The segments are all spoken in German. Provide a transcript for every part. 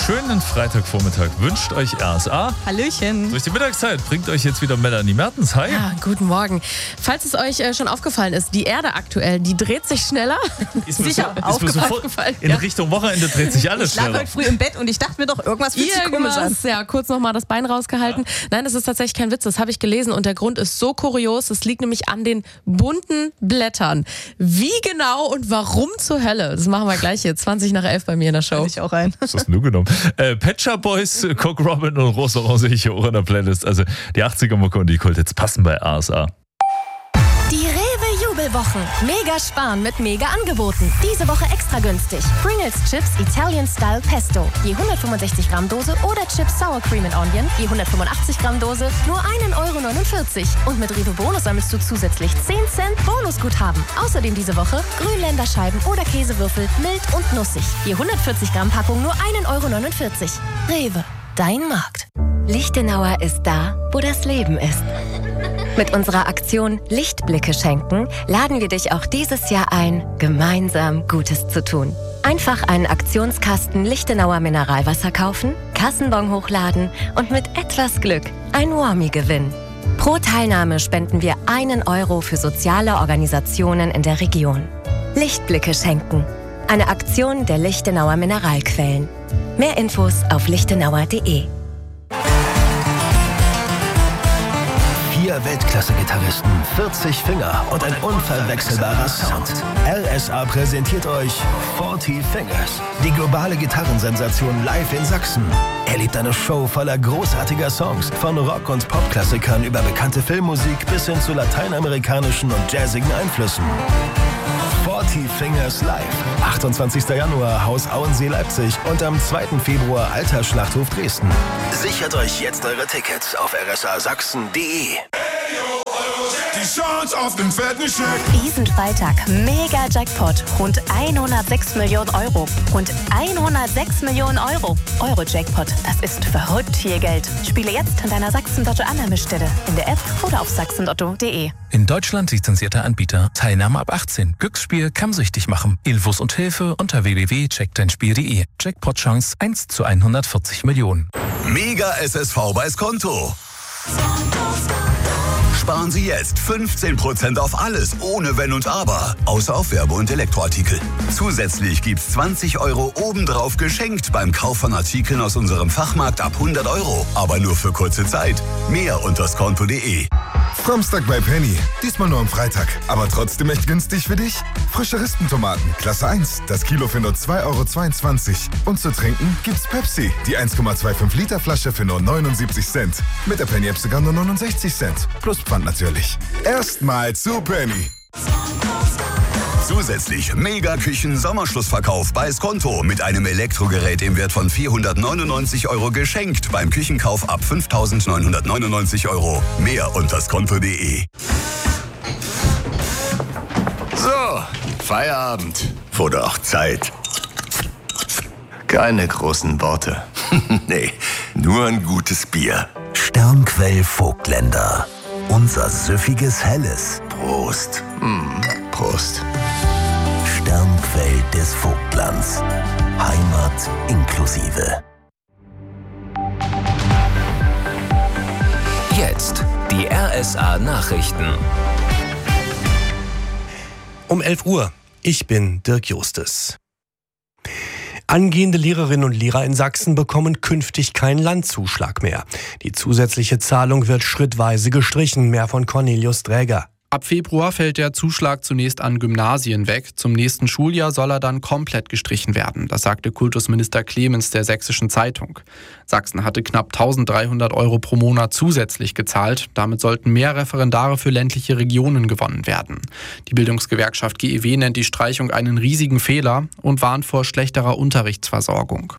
schönen Freitagvormittag wünscht euch RSA. Hallöchen. Durch die Mittagszeit bringt euch jetzt wieder Melanie Mertens. Hi. Ja, guten Morgen. Falls es euch schon aufgefallen ist, die Erde aktuell, die dreht sich schneller. Sicher, aufgefallen. In Richtung Wochenende dreht sich alles schneller. Ich lag heute früh im Bett und ich dachte mir doch, irgendwas fühlt sich komisch an. Ja, kurz nochmal das Bein rausgehalten. Ja. Nein, das ist tatsächlich kein Witz, das habe ich gelesen und der Grund ist so kurios. Es liegt nämlich an den bunten Blättern. Wie genau und warum zur Hölle? Das machen wir gleich hier, 20:11 bei mir in der Show. Ich auch rein. Was hast du genommen? Pet Shop Boys, Cock Robin und Rosa Orange hier auch in der Playlist. Also die 80er-Mucke und die Kult jetzt passen bei RSA. Die Rewe-Jubelwochen. Mega sparen mit Mega-Angeboten. Diese Woche extra günstig. Pringles Chips Italian Style Pesto. Je 165 Gramm Dose oder Chips Sour Cream and Onion. Je 185 Gramm Dose. Nur 1,49 €. Und mit Rewe Bonus sammelst du zusätzlich 10 Cent Bonusguthaben. Außerdem diese Woche Grünländerscheiben oder Käsewürfel mild und nussig. Je 140 Gramm Packung nur 1,49 €. Rewe. Dein Markt. Lichtenauer ist da, wo das Leben ist. Mit unserer Aktion Lichtblicke schenken laden wir dich auch dieses Jahr ein, gemeinsam Gutes zu tun. Einfach einen Aktionskasten Lichtenauer Mineralwasser kaufen, Kassenbon hochladen und mit etwas Glück ein Warmie gewinnen. Pro Teilnahme spenden wir 1 € für soziale Organisationen in der Region. Lichtblicke schenken. Eine Aktion der Lichtenauer Mineralquellen. Mehr Infos auf lichtenauer.de. 4 Weltklasse-Gitarristen, 40 Finger und ein unverwechselbarer Sound. RSA präsentiert euch 40 Fingers, die globale Gitarrensensation live in Sachsen. Erlebt eine Show voller großartiger Songs, von Rock- und Popklassikern über bekannte Filmmusik bis hin zu lateinamerikanischen und jazzigen Einflüssen. 40 Fingers live. 28. Januar Haus Auensee Leipzig und am 2. Februar Alter Schlachthof Dresden. Sichert euch jetzt eure Tickets auf rsasachsen.de. Die Chance auf den fetten Scheck. Diesen Freitag Mega Jackpot. Rund 106 Millionen €. Rund 106 Millionen €. Euro-Jackpot. Das ist verrückt viel Geld. Spiele jetzt an deiner Sachsen-Lotto-Annahmestelle. In der App oder auf sachsenlotto.de. In Deutschland lizenzierter Anbieter. Teilnahme ab 18. Glücksspiel kann süchtig machen. Infos und Hilfe unter www.checkdeinspiel.de. Jackpot-Chance 1 zu 140 Millionen. Mega SSV bei Skonto. Sparen Sie jetzt 15% auf alles, ohne Wenn und Aber. Außer auf Werbe- und Elektroartikel. Zusätzlich gibt's 20 € obendrauf geschenkt beim Kauf von Artikeln aus unserem Fachmarkt ab 100 €. Aber nur für kurze Zeit. Mehr unter skonto.de. Samstag bei Penny. Diesmal nur am Freitag. Aber trotzdem echt günstig für dich. Frische Rispentomaten, Klasse 1. Das Kilo für nur 2,22 €. Und zu trinken gibt's Pepsi. Die 1,25 Liter Flasche für nur 79 Cent. Mit der Penny-App sogar nur 69 Cent. Plus Pfand natürlich. Erstmal zu Penny. Zusätzlich Mega-Küchen-Sommerschlussverkauf bei Skonto mit einem Elektrogerät im Wert von 499 € geschenkt beim Küchenkauf ab 5.999 €. Mehr unter skonto.de. So, Feierabend. Wurde auch Zeit. Keine großen Worte. Nee, nur ein gutes Bier. Sternquell Vogtländer. Unser süffiges Helles. Prost. Prost. Sternquell des Vogtlands. Heimat inklusive. Jetzt die RSA Nachrichten. Um 11 Uhr. Ich bin Dirk Justes. Angehende Lehrerinnen und Lehrer in Sachsen bekommen künftig keinen Landzuschlag mehr. Die zusätzliche Zahlung wird schrittweise gestrichen. Mehr von Cornelius Dräger. Ab Februar fällt der Zuschlag zunächst an Gymnasien weg. Zum nächsten Schuljahr soll er dann komplett gestrichen werden. Das sagte Kultusminister Clemens der Sächsischen Zeitung. Sachsen hatte knapp 1.300 € pro Monat zusätzlich gezahlt. Damit sollten mehr Referendare für ländliche Regionen gewonnen werden. Die Bildungsgewerkschaft GEW nennt die Streichung einen riesigen Fehler und warnt vor schlechterer Unterrichtsversorgung.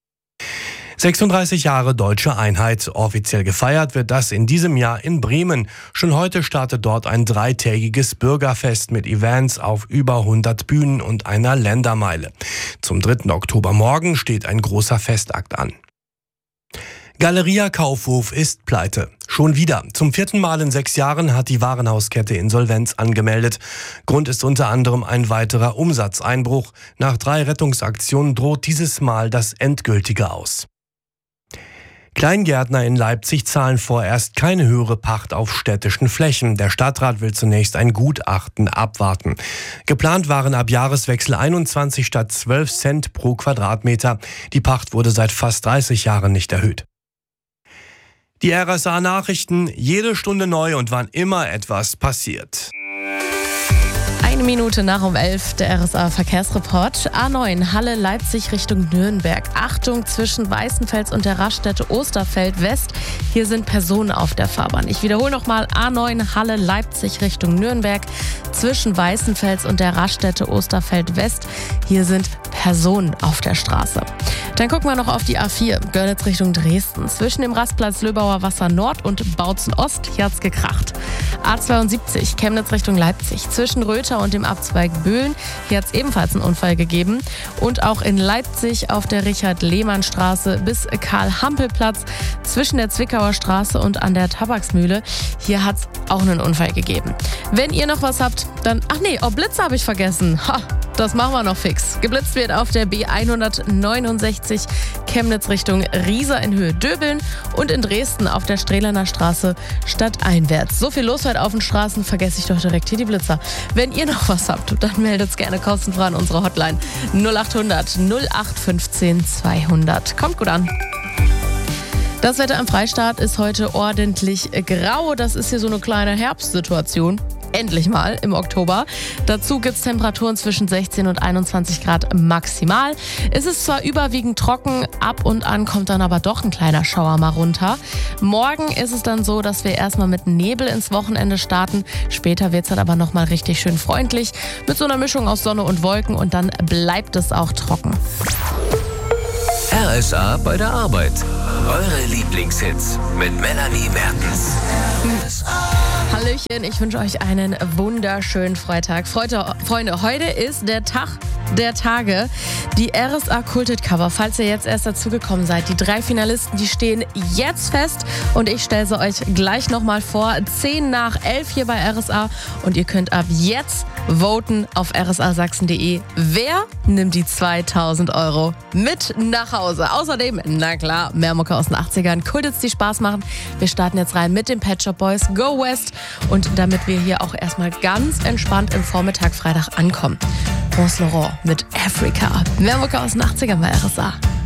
36 Jahre Deutsche Einheit. Offiziell gefeiert wird das in diesem Jahr in Bremen. Schon heute startet dort ein 3-tägiges Bürgerfest mit Events auf über 100 Bühnen und einer Ländermeile. Zum 3. Oktober morgen steht ein großer Festakt an. Galeria Kaufhof ist pleite. Schon wieder. Zum 4. Mal in 6 Jahren hat die Warenhauskette Insolvenz angemeldet. Grund ist unter anderem ein weiterer Umsatzeinbruch. Nach 3 Rettungsaktionen droht dieses Mal das endgültige Aus. Kleingärtner in Leipzig zahlen vorerst keine höhere Pacht auf städtischen Flächen. Der Stadtrat will zunächst ein Gutachten abwarten. Geplant waren ab Jahreswechsel 21 statt 12 Cent pro Quadratmeter. Die Pacht wurde seit fast 30 Jahren nicht erhöht. Die RSA-Nachrichten, jede Stunde neu und wann immer etwas passiert. 1 Minute nach um 11, der RSA-Verkehrsreport. A9, Halle, Leipzig Richtung Nürnberg. Achtung, zwischen Weißenfels und der Raststätte Osterfeld West. Hier sind Personen auf der Fahrbahn. Ich wiederhole nochmal, A9, Halle, Leipzig Richtung Nürnberg. Zwischen Weißenfels und der Raststätte Osterfeld West. Hier sind Personen auf der Straße. Dann gucken wir noch auf die A4, Görlitz Richtung Dresden. Zwischen dem Rastplatz Löbauer Wasser Nord und Bautzen Ost, hier hat's gekracht. A72, Chemnitz Richtung Leipzig. Zwischen Röther und dem Abzweig Böhlen, hier hat's ebenfalls einen Unfall gegeben. Und auch in Leipzig auf der Richard-Lehmann-Straße bis Karl-Hampel-Platz. Zwischen der Zwickauer Straße und an der Tabaksmühle, hier hat's auch einen Unfall gegeben. Wenn ihr noch was habt, dann... Blitze habe ich vergessen. Das machen wir noch fix. Geblitzt wird auf der B169 Chemnitz Richtung Riesa in Höhe Döbeln und in Dresden auf der Strehlener Straße stadteinwärts. So viel los heute auf den Straßen, vergesse ich doch direkt hier die Blitzer. Wenn ihr noch was habt, dann meldet's gerne kostenfrei an unsere Hotline 0800 0815 200. Kommt gut an. Das Wetter am Freistaat ist heute ordentlich grau. Das ist hier so eine kleine Herbstsituation. Endlich mal im Oktober. Dazu gibt es Temperaturen zwischen 16 und 21 Grad maximal. Es ist zwar überwiegend trocken, ab und an kommt dann aber doch ein kleiner Schauer mal runter. Morgen ist es dann so, dass wir erstmal mit Nebel ins Wochenende starten. Später wird es dann aber nochmal richtig schön freundlich mit so einer Mischung aus Sonne und Wolken und dann bleibt es auch trocken. RSA bei der Arbeit. Eure Lieblingshits mit Melanie Mertens. Hallöchen, ich wünsche euch einen wunderschönen Freitag. Freunde, heute ist der Tag der Tage. Die RSA Kultet Cover, falls ihr jetzt erst dazugekommen seid. Die 3 Finalisten, die stehen jetzt fest und ich stelle sie euch gleich nochmal vor. 10 nach 11 hier bei RSA und ihr könnt ab jetzt voten auf rsasachsen.de. Wer nimmt die 2000 € mit nach Hause? Außerdem, na klar, mehr Mucke aus den 80ern. Kultits, die Spaß machen. Wir starten jetzt rein mit den Pet Shop Boys, Go West. Und damit wir hier auch erstmal ganz entspannt im Vormittag Freitag ankommen. Prince Laurent mit Africa. Mehr Mucke aus den 80ern bei RSA.